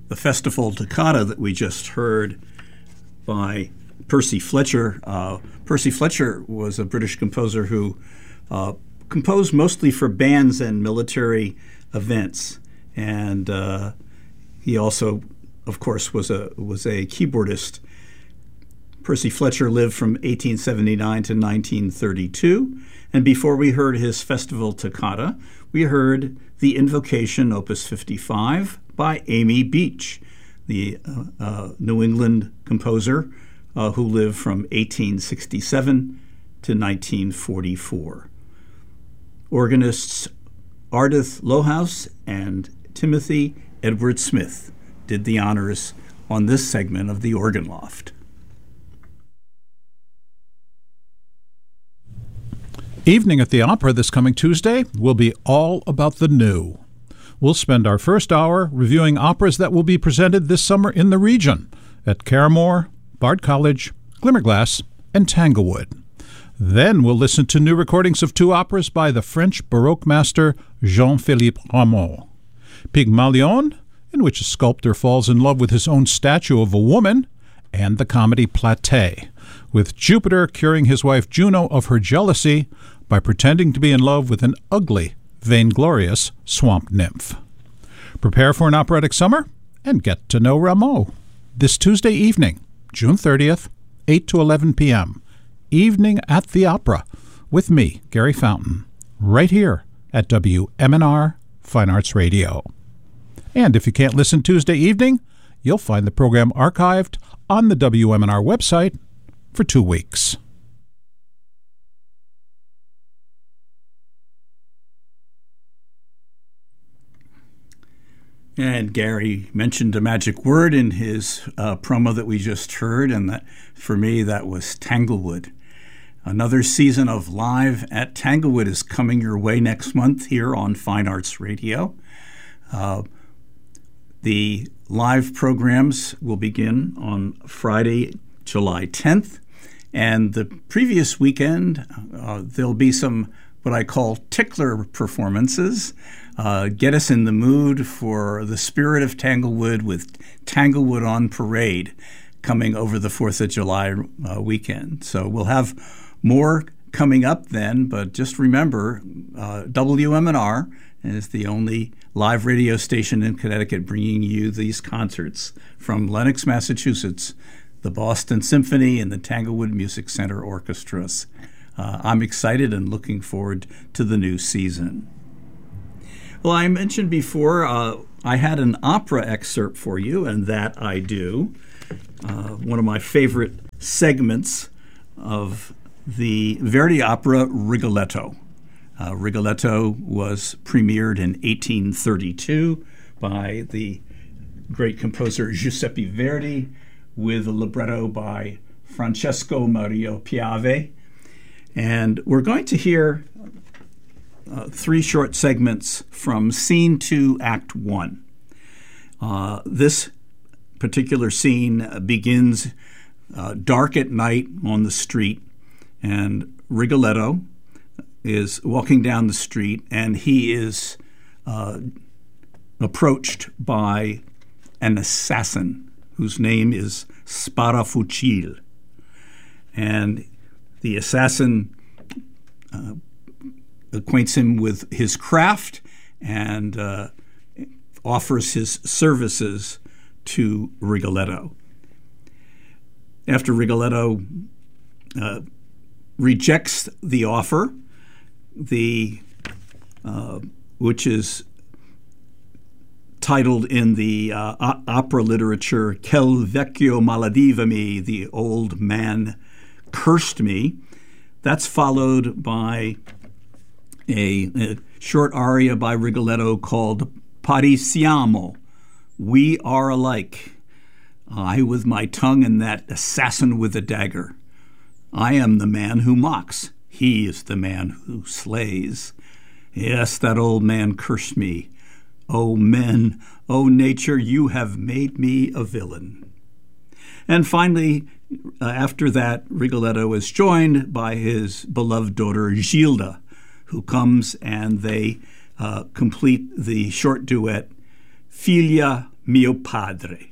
the Festival Toccata that we just heard by Percy Fletcher. Percy Fletcher was a British composer who composed mostly for bands and military events, and he also, of course, was a keyboardist. Percy Fletcher lived from 1879 to 1932, and before we heard his Festival Toccata, we heard the Invocation, Opus 55, by Amy Beach, the New England composer who lived from 1867 to 1944. Organists Ardith Lohaus and Timothy Edward Smith did the honors on this segment of the Organ Loft. Evening at the Opera this coming Tuesday will be all about the new. We'll spend our first hour reviewing operas that will be presented this summer in the region at Carramore, Bard College, Glimmerglass, and Tanglewood. Then we'll listen to new recordings of two operas by the French Baroque master Jean-Philippe Rameau. Pygmalion, in which a sculptor falls in love with his own statue of a woman, and the comedy Platée, with Jupiter curing his wife Juno of her jealousy by pretending to be in love with an ugly, vainglorious swamp nymph. Prepare for an operatic summer and get to know Rameau. This Tuesday evening, June 30th, 8 to 11 p.m., Evening at the Opera, with me, Gary Fountain, right here at WMNR Fine Arts Radio. And if you can't listen Tuesday evening, you'll find the program archived on the WMNR website for 2 weeks. And Gary mentioned a magic word in his promo that we just heard, and that, for me, that was Tanglewood. Another season of Live at Tanglewood is coming your way next month here on Fine Arts Radio. The live programs will begin on Friday, July 10th, and the previous weekend there'll be some what I call tickler performances. Get us in the mood for the spirit of Tanglewood with Tanglewood on Parade coming over the 4th of July weekend. So we'll have more coming up then, but just remember, WMNR is the only live radio station in Connecticut bringing you these concerts from Lenox, Massachusetts, the Boston Symphony and the Tanglewood Music Center Orchestras. I'm excited and looking forward to the new season. Well, I mentioned before I had an opera excerpt for you, and that I do. One of my favorite segments of the Verdi opera Rigoletto. Rigoletto was premiered in 1832 by the great composer Giuseppe Verdi with a libretto by Francesco Maria Piave. And we're going to hear 3 short segments from Scene 2, Act 1. This particular scene begins dark at night on the street, and Rigoletto is walking down the street, and he is approached by an assassin whose name is Sparafucil. And the assassin acquaints him with his craft and offers his services to Rigoletto. After Rigoletto rejects the offer, which is titled in the opera literature, Quel vecchio maledivami, the old man cursed me. That's followed by a short aria by Rigoletto called Pari siamo, we are alike. I with my tongue and that assassin with a dagger. I am the man who mocks. He is the man who slays. Yes, that old man cursed me. O men, O nature, you have made me a villain. And finally, after that, Rigoletto is joined by his beloved daughter Gilda, who comes and they complete the short duet, Figlia Mio Padre.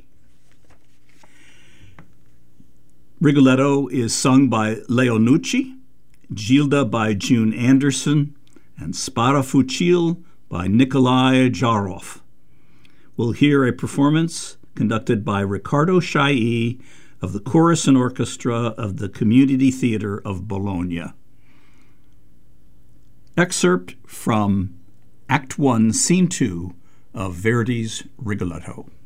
Rigoletto is sung by Leo Nucci, Gilda by June Anderson, and Sparafucil by Nikolai Jarov. We'll hear a performance conducted by Riccardo Chailly of the Chorus and Orchestra of the Community Theatre of Bologna. Excerpt from Act 1, Scene 2 of Verdi's Rigoletto.